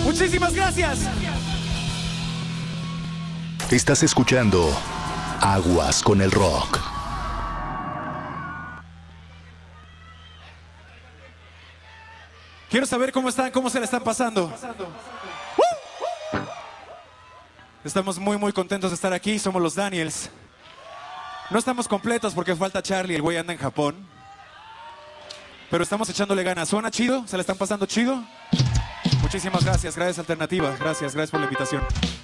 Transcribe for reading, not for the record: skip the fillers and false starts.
Muchísimas gracias. Estás escuchando Aguas con el Rock. Quiero saber cómo están, cómo se la están pasando. Estamos muy contentos de estar aquí, somos los Daniels. No estamos completos porque falta Charlie, el güey anda en Japón. Pero estamos echándole ganas. ¿Suena chido? ¿Se la están pasando chido? Muchísimas gracias, gracias Alternativa. Gracias por la invitación.